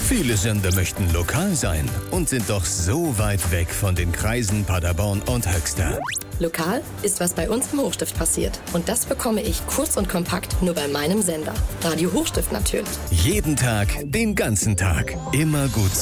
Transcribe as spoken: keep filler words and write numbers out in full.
Viele Sender möchten lokal sein und sind doch so weit weg von den Kreisen Paderborn und Höxter. Lokal ist, was bei uns im Hochstift passiert. Und das bekomme ich kurz und kompakt nur bei meinem Sender. Radio Hochstift natürlich. Jeden Tag, den ganzen Tag. Immer gut